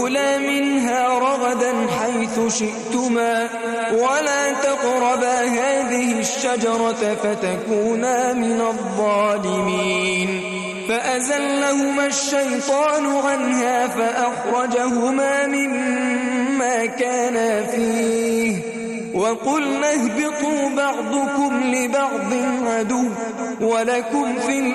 كُلَا مِنْهَا رَغَدًا حَيْثُ شِئْتُمَا وَلَا تَقْرَبَا هَٰذِهِ الشَّجَرَةَ فَتَكُونَا مِنَ الظَّالِمِينَ فَأَزَلَّهُمَا الشَّيْطَانُ عَنْهَا فَأَخْرَجَهُمَا مِمَّا كَانَا فِيهِ وَقُلْنَا اهْبِطُوا بَعْضُكُمْ لِبَعْضٍ عَدُوٌّ وَلَكُمْ فِي